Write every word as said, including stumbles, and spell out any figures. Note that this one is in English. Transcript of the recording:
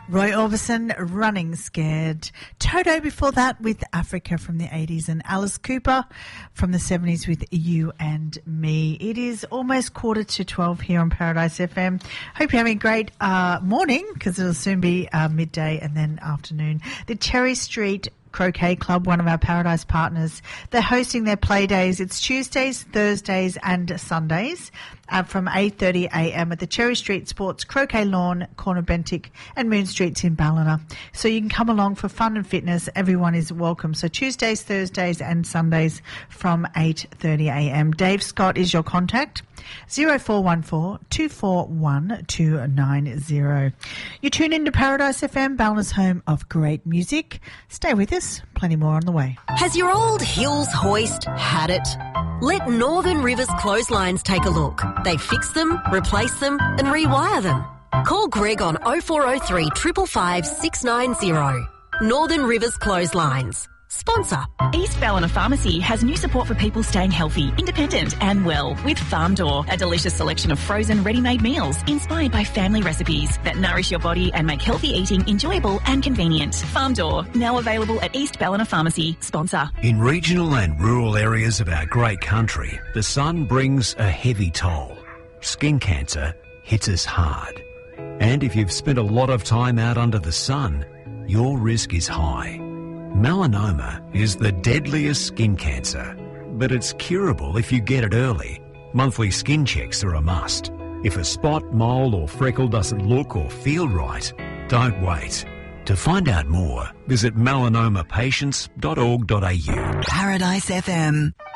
Roy Orbison, Running Scared. Toto before that with Africa from the eighties, and Alice Cooper from the seventies with You and Me. It is almost quarter to twelve here on Paradise F M. Hope you're having a great uh, morning, because it'll soon be uh, midday and then afternoon. The Cherry Street Croquet Club, one of our Paradise partners, they're hosting their play days. It's Tuesdays, Thursdays and Sundays uh, from eight thirty a m at the Cherry Street Sports Croquet Lawn, corner Bentinck and Moon Streets in Ballina. So you can come along for fun and fitness. Everyone is welcome. So Tuesdays, Thursdays and Sundays from eight thirty a m. Dave Scott is your contact. zero four one four, two four one, two nine zero. You tune into Paradise F M, Ballina's home of great music. Stay with us. Plenty more on the way. Has your old Hills hoist had it? Let Northern Rivers Clotheslines take a look. They fix them, replace them and rewire them. Call Greg on oh four oh three, five five five, six nine zero. Northern Rivers Clotheslines. Sponsor. East Ballina Pharmacy has new support for people staying healthy, independent and well with Farm Door, a delicious selection of frozen ready-made meals inspired by family recipes that nourish your body and make healthy eating enjoyable and convenient. Farm Door, now available at East Ballina Pharmacy. Sponsor. In regional and rural areas of our great country, the sun brings a heavy toll. Skin cancer hits us hard. And if you've spent a lot of time out under the sun, your risk is high. Melanoma is the deadliest skin cancer, but it's curable if you get it early. Monthly skin checks are a must. If a spot, mole or freckle doesn't look or feel right, don't wait. To find out more, visit melanoma patients dot org dot a u. Paradise F M.